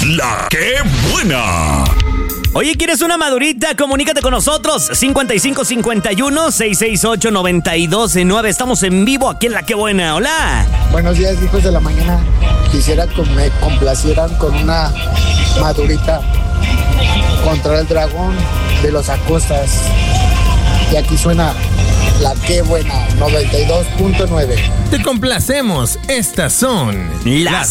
La que buena. Oye, ¿quieres una madurita? Comunícate con nosotros. 5551-668-9209. Estamos en vivo aquí en La Que Buena. Hola. Buenos días, hijos de la mañana. Quisiera que me complacieran con una madurita contra el dragón de los Acostas. Y aquí suena La Que Buena, 92.9. Te complacemos. Estas son Las